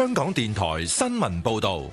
香港電台新聞報道。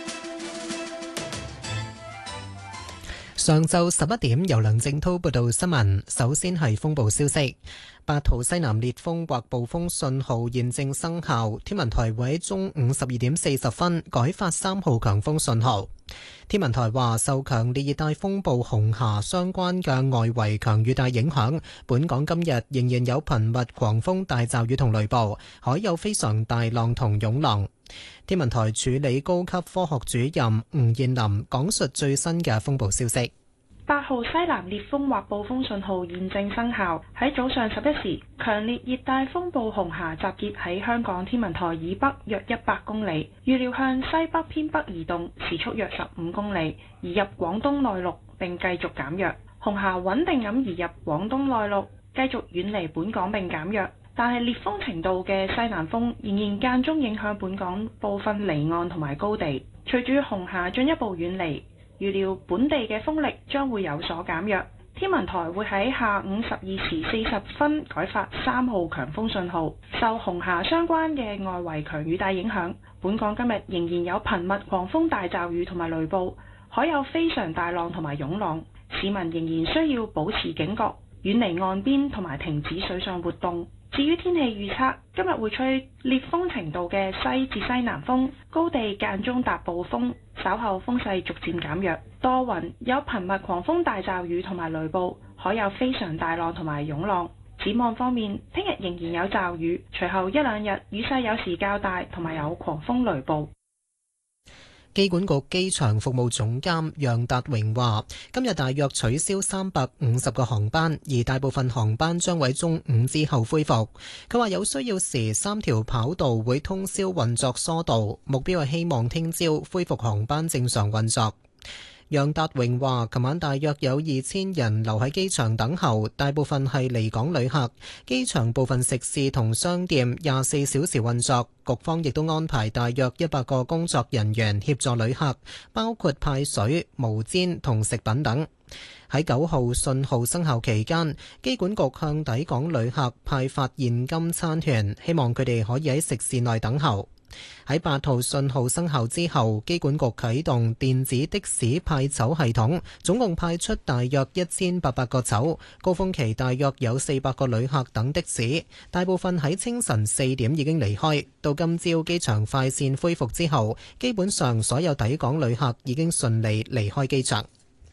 上晝11點，由梁正滔報道新聞。首先係風暴消息，8號西南烈風或暴風信號現正生效，天文台會喺中午12點40分改發3號強風信號。天文台話，受強烈熱帶風暴紅霞相關嘅外圍強雨帶影響，本港今日仍然有頻密狂風大驟雨同雷暴，海有非常大浪同湧浪。天文台助理高級科學主任吳彥林講述最新嘅風暴消息。 8號西南烈風或暴風信號現正生效。喺早上11時，強烈熱帶風暴紅霞集結喺香港天文台以北約100公里，預料向西北偏北移動，時速約15公里，移入廣東內陸並繼續減弱。紅霞穩定咁移入廣東內陸，繼續遠離本港並減弱。但係烈風程度嘅西南風仍然間中影響本港部分離岸同埋高地。隨住紅霞進一步遠離，預料本地嘅風力將會有所減弱。天文台會喺下午12時40分改發3號強風信號。受紅霞相關嘅外圍強雨帶影響，本港今日仍然有頻密狂風大驟雨同埋雷暴，海有非常大浪同埋湧浪。市民仍然需要保持警覺，遠離岸邊同埋停止水上活動。至於天氣預測，今日會吹烈風程度嘅西至西南風，高地間中達暴風，稍後風勢逐漸減弱，多雲，有頻密狂風大驟雨同埋雷暴，海有非常大浪同埋湧浪。展望方面，聽日仍然有驟雨，隨後一兩日雨勢有時較大，同埋有狂風雷暴。 機管局機場服務總監楊達榮話，今日大約取消350個航班，而大部分航班將喺中午之後恢復。佢話有需要時3條跑道會通宵運作疏導，目標係希望聽朝恢復航班正常運作。楊達榮話，琴晚大約有2000人留喺機場等候，大部分係離港旅客。機場部分食肆同商店24小時運作，局方亦都安排大約100個工作人員協助旅客，包括派水、毛氈同食品等。喺9號信號生效期間，機管局向抵港旅客派發現金餐券，希望佢哋可以喺食肆內等候。喺8號信號生效之後，機管局啟動電子的士派籌系統，總共派出大約1800個籌，高峰期大約有400個旅客等的士，大部分喺清晨4點已經離開。到今朝機場快線恢復之後，基本上所有抵港旅客已經順利離開機場。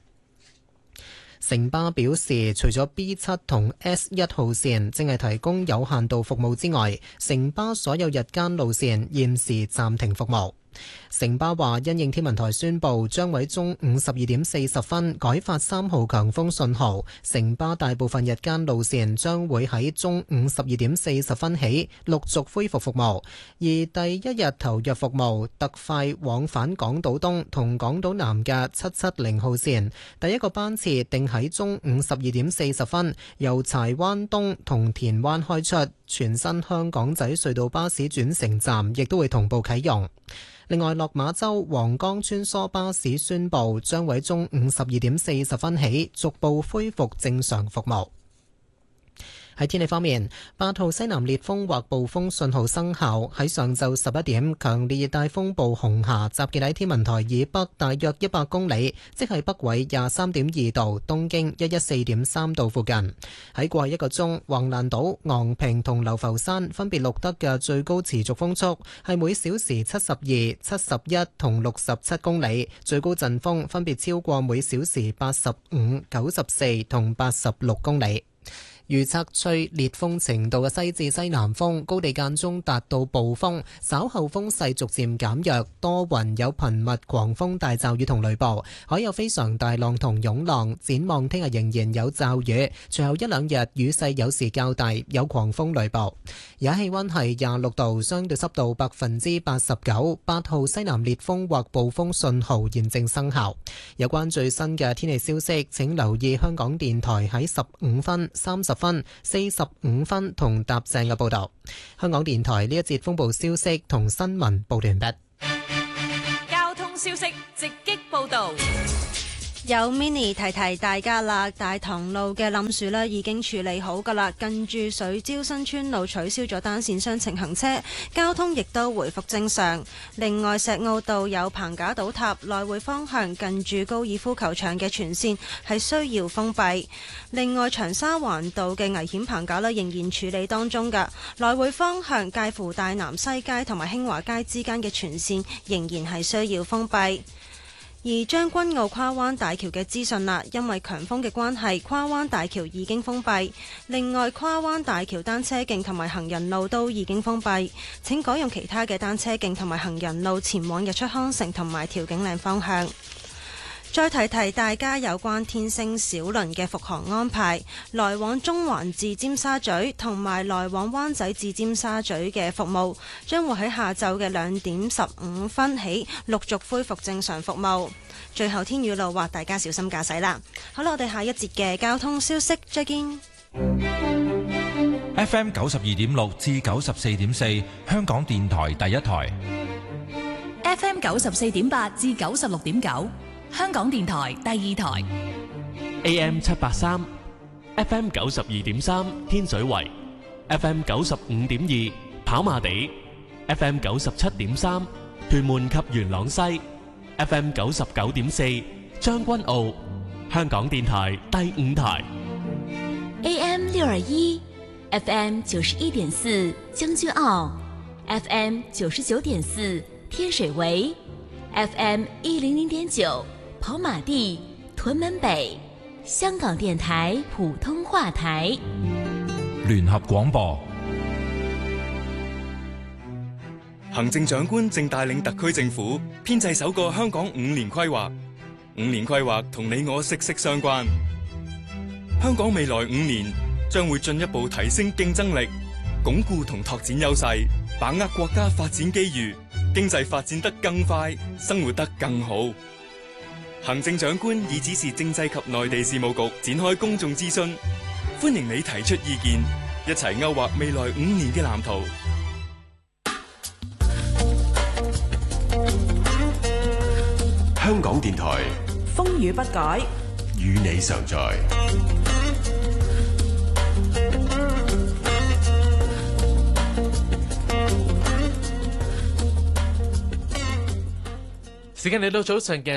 城巴表示，除咗 B7 同 S1 號線正係提供有限度服務之外，城巴所有日間路線現時暫停服務。城巴話，因應天文台宣布將喺中午12點40分改發3號強風信號，城巴大部分日間路線將會喺中午12點40分起陸續恢復服務，而第一日投入服務特快往返港島東同港島南嘅770號線，第一個班次定喺中午12點40分由柴灣東同田灣開出，全新香港仔隧道巴士轉乘站亦都會同步啟用。另外，落馬洲皇崗穿梭巴士宣布將喺中午12點40分起逐步恢復正常服務。喺天氣方面，8號西南烈風或暴風信號生效。喺上晝11點，強烈熱帶風暴紅霞集結喺天文台以北大約100公里，即係北緯23.2度、東經114.3度附近。喺過去1個鐘，橫瀾島、昂坪同流浮山分別錄得嘅最高持續風速係每小時72、71同67公里，最高陣風分別超過每小時85、94同86公里。預測吹烈風程度嘅西至西南風，高地間中達到暴風，稍後風勢逐漸減弱，多雲有頻密狂風大驟雨同雷暴，海有非常大浪同湧浪。展望聽日仍然有驟雨，隨後一兩日雨勢有時較大，有狂風雷暴。而家氣溫係26度，相對濕度89%。8號西南烈風或暴風信號現正生效。有關最新嘅天氣消息，請留意香港電台喺15分、30分、45分同搭正嘅報道。香港電台呢一節風暴消息同新聞報道完畢。 交通消息直擊報道。 有 Mini 提提大家啦，大棠路嘅冧樹呢已經處理好噶啦，近住水蕉新村路取消咗單線雙程行車，交通亦都回復正常。另外石澳道有棚架倒塌，來回方向近住高爾夫球場嘅全線係需要封閉。另外長沙灣道嘅危險棚架呢仍然處理當中噶，來回方向介乎大南西街同埋興華街之間嘅全線仍然係需要封閉。而將軍澳跨灣大橋嘅資訊啦，因為強風嘅關係，跨灣大橋已經封閉。另外，跨灣大橋單車徑同埋行人路都已經封閉，請改用其他嘅單車徑同埋行人路前往日出康城同埋調景嶺方向。再提提大家有關天星小輪嘅復航安排，來往中環至尖沙咀同埋來往灣仔至尖沙咀嘅服務將會喺下晝嘅2:15起陸續恢復正常服務。最後天雨路滑，大家小心駕駛啦。好啦，我哋下一節嘅交通消息再見。 FM 92.6至94.4，香港電台第一台。 FM 94.8至96.9。香港電台第二台 AM 783 FM 92.3天水圍 FM 95.2跑馬地 FM 97.3屯門及元朗西 FM 99.4將軍澳香港電台第五台 AM 621 FM 91.4將軍澳 FM 99.4天水圍 FM 100.9跑馬地、屯門北，香港電台普通話台， 聯合廣播。 行政長官正帶領特區政府編製首個香港5年規劃。5年規劃同你我息息相關。香港未來5年將會進一步提升競爭力，鞏固同拓展優勢，把握國家發展機遇，經濟發展得更快，生活得更好。行政長官已指示政制及內地事務局展開公眾諮詢，歡迎你提出意見，一齊勾畫未來5年嘅藍圖。 香港電台風雨不改， 與你常在。 時間嚟到早上嘅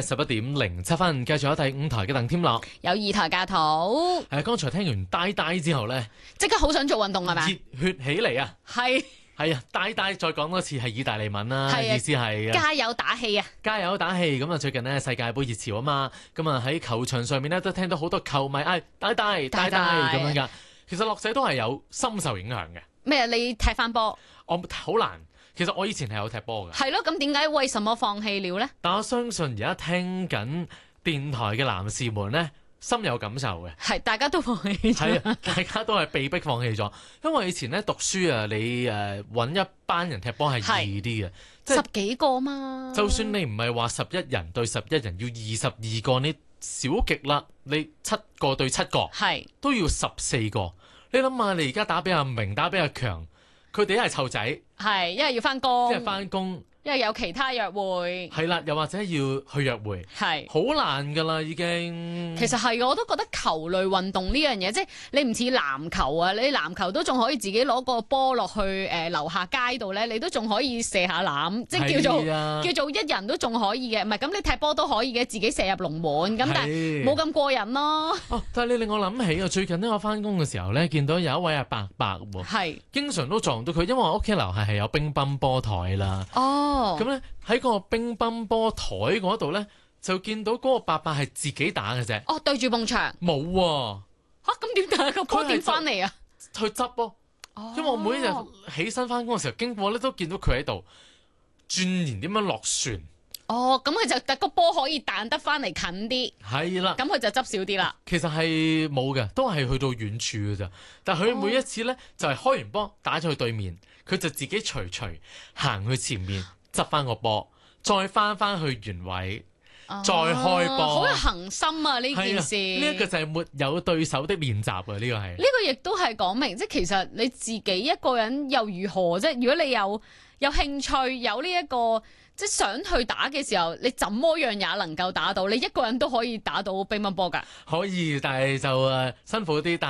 11:07，繼續有第5台嘅鄧添樂， 有2台架圖。 剛才聽完呆呆之後呢， 即刻好想做運動係咪？ 熱血起嚟啊！係啊，呆呆再講多次係意大利文啦，意思係加油打氣啊！ 加油打氣。咁啊，最近呢世界盃熱潮啊嘛，咁啊喺球場上面呢都聽到好多球迷嗌呆呆呆呆咁樣噶。其實樂仔都係有深受影響嘅。 咩？你踢翻波？ 我好難。其實我以前係有踢波嘅。係咯，咁點解為什麼放棄了呢？ 但我相信而家聽緊電台嘅男士們呢，深有感受嘅。係，大家都放棄咗。係啊，大家都係被逼放棄咗。因為以前咧讀書啊，你揾一班人踢波係易啲嘅，即係10幾個嘛。就算你唔係話11人對11人，要22個，你少極啦，你7個對7個，係都要14個。你諗下，你而家打俾阿明，打俾阿強。佢哋一係湊仔，係一係要翻工，一係翻工，一係有其他約會，係啦，又或者要去約會，係好難噶啦，已經。其實係，我都覺得球類運動呢樣嘢，即係你唔似籃球啊，你籃球都仲可以自己攞個波落去樓下街度咧，你都仲可以射下籃，即係叫做一人都仲可以嘅，唔係咁你踢波都可以嘅，自己射入龍門咁，但係冇咁過癮咯。哦，但係你令我諗起啊，最近呢我翻工嘅時候咧，見到有一位阿伯喎，係經常都撞到佢，因為我屋企樓下係有乒乓波台啦。哦，咁咧喺個乒乓波台嗰度咧，就見到嗰個伯伯係自己打嘅啫。哦，對住埲牆。冇喎。嚇，咁點打個波點翻嚟啊？去執咯。哦。因為我每一日起身翻工嘅時候經過咧，都見到佢喺度鑽研點樣落船。哦，咁佢就個波可以彈得翻嚟近啲。係啦。咁佢就執少啲啦。其實係冇嘅，都係去到遠處嘅咋。但係佢每一次咧，就係開完波打咗去對面，佢就自己隨行去前面執翻個波，再翻去原位，再開波。好有恆心啊！呢件事呢一個就係沒有對手的練習啊！呢個係呢個亦都係講明，即係其實你自己一個人又如何啫？如果你有興趣，有呢一個即係想去打嘅時候，你怎麼樣也能夠打到，你一個人都可以打到乒乓波㗎。 可以，但係就辛苦啲。